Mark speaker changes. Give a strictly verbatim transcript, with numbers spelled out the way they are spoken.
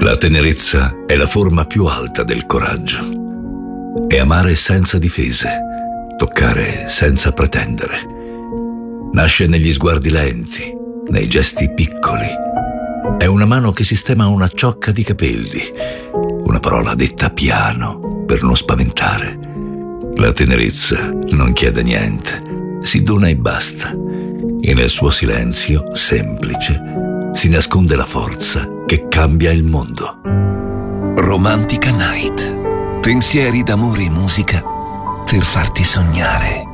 Speaker 1: La tenerezza è la forma più alta del coraggio. È amare senza difese, toccare senza pretendere. Nasce negli sguardi lenti, nei gesti piccoli. È una mano che sistema una ciocca di capelli, una parola detta piano per non spaventare. La tenerezza non chiede niente, si dona e basta. E nel suo silenzio semplice si nasconde la forza che cambia il mondo.
Speaker 2: Romantica Night. Pensieri d'amore e musica per farti sognare.